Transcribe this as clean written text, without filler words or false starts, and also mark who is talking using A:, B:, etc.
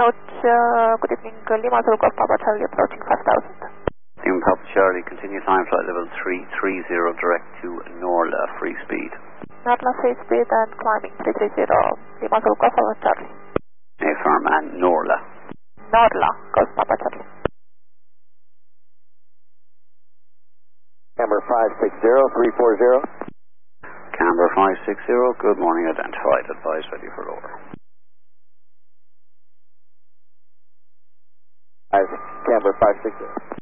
A: approach, good evening, Lima Zulu Golf Papa Charlie approaching 5000.
B: Lima Papa Charlie, continue climb flight level 330 direct to Norla, free speed.
A: Norla free speed and climbing 330, Lima Zulu Golf Papa Charlie.
B: Affirm and Norla.
A: Norla, Golf Papa Charlie.
C: Camber 560, 340.
B: Camber 560, good morning, identified, advised, ready for lower.
C: Camber 560.